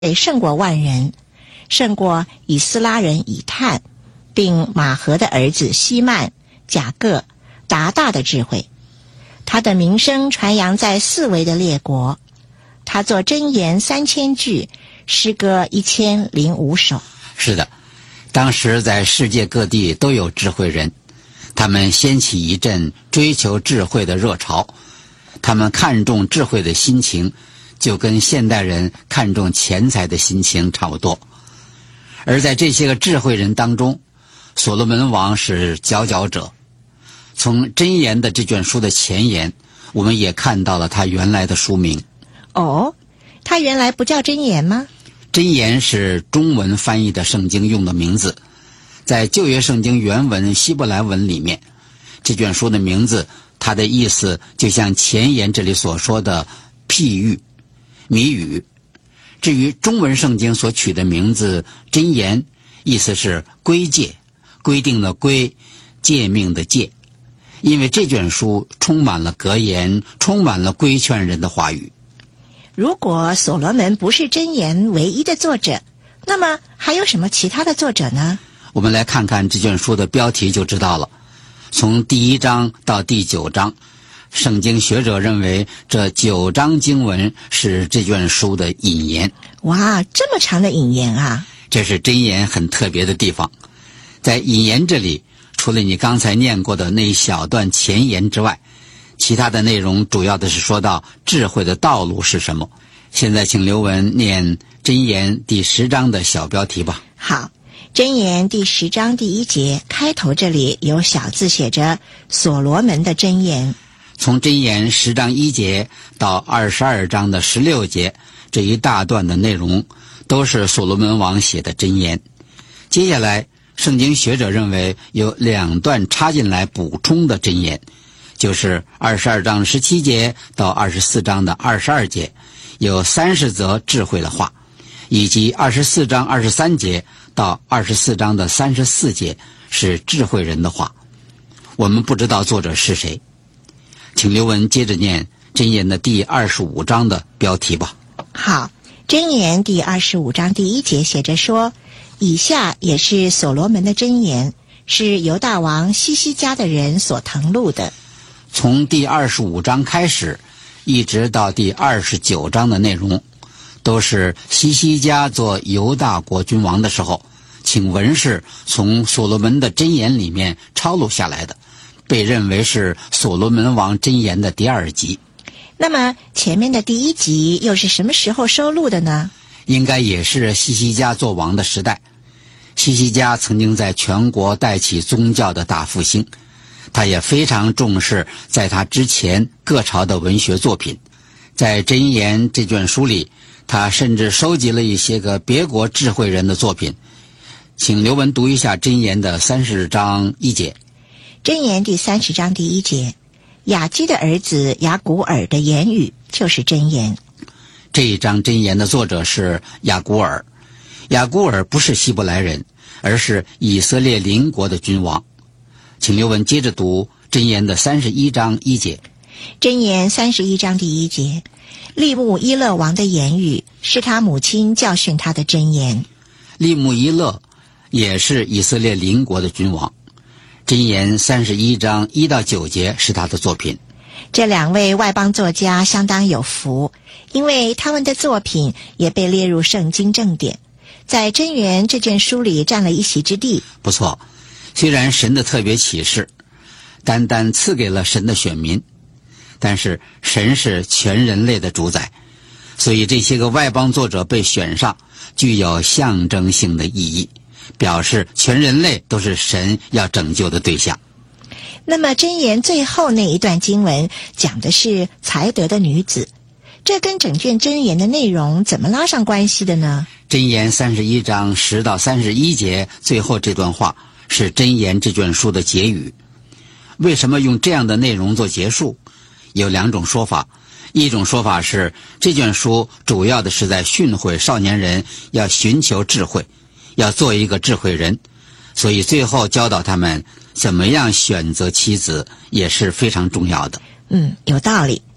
胜过万人，胜过以斯拉人以探，并马和的儿子希曼、甲各、达大的智慧。他的名声传扬在四围的列国。他作箴言3000句，诗歌1005首。 是的，当时在世界各地都有智慧人，他们掀起一阵追求智慧的热潮。他们看重智慧的心情，就跟现代人看重钱财的心情差不多。而在这些个智慧人当中，所罗门王是佼佼者。从箴言的这卷书的前言，我们也看到了他原来的书名。 哦，他原来不叫箴言吗？ 箴言是中文翻译的圣经用的名字，在旧约圣经原文希伯来文里面，这卷书的名字它的意思就像前言这里所说的譬喻、谜语。至于中文圣经所取的名字箴言，意思是规戒，规定的规，诫命的诫。因为这卷书充满了格言，充满了规劝人的话语。 如果所罗门不是箴言唯一的作者，那么还有什么其他的作者呢？ 我们来看看这卷书的标题就知道了。从第1章到第9章，圣经学者认为这9章经文是这卷书的引言。 哇，这么长的引言啊！ 这是箴言很特别的地方。在引言这里，除了你刚才念过的那一小段前言之外，其他的内容主要的是说到智慧的道路是什么。现在请刘文念箴言第10章的小标题吧。 好，箴言第10章第1节开头这里有小字写着所罗门的箴言。 从箴言10章1节到22章的16节，这一大段的内容都是所罗门王写的箴言。接下来圣经学者认为有2段插进来补充的箴言，就是22章17节到24章的22节，有30则智慧的话，以及24章23节到24章的34节是智慧人的话。我们不知道作者是谁。请刘文接着念箴言的第25章的标题吧。 好，箴言第25章第1节写着说，以下也是所罗门的箴言，是犹大王希西家的人所誊录的。 从第25章开始一直到第29章的内容，都是希西家做犹大国君王的时候，请文士从所罗门的箴言里面抄录下来的，被认为是所罗门王箴言的第2集。 那么前面的第1集又是什么时候收录的呢？ 应该也是希西家做王的时代。希西家曾经在全国带起宗教的大复兴，他也非常重视在他之前各朝的文学作品。在箴言这卷书里，他甚至收集了一些个别国智慧人的作品。请刘文读一下箴言的30章1节。 箴言第30章第1节，雅基的儿子雅古尔的言语就是箴言。 这一章箴言的作者是雅古尔。雅古尔不是希伯来人，而是以色列邻国的君王。请刘文接着读箴言的31章1节。 箴言31章第1节，利木伊勒王的言语是他母亲教训他的箴言。 利木伊勒也是以色列邻国的君王。箴言31章1到9节是他的作品。 这2位外邦作家相当有福，因为他们的作品也被列入圣经正典，在箴言这卷书里占了一席之地。 不错，虽然神的特别启示单单赐给了神的选民，但是神是全人类的主宰，所以这些个外邦作者被选上，具有象征性的意义，表示全人类都是神要拯救的对象。 那么箴言最后那一段经文讲的是才德的女子，这跟整卷箴言的内容怎么拉上关系的呢？ 箴言31章10到31节最后这段话是箴言这卷书的结语。为什么用这样的内容做结束？有2种说法。一种说法是这卷书主要的是在训诲少年人要寻求智慧，要做一个智慧人，所以最后教导他们怎么样选择妻子也是非常重要的。 有道理。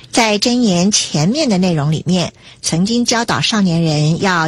在箴言前面的内容里面，曾经教导少年人要